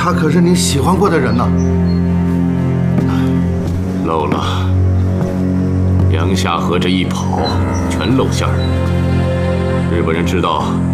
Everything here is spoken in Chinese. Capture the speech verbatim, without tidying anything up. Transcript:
他可是你喜欢过的人呢。 漏了，杨夏河这一跑，全露馅儿。日本人知道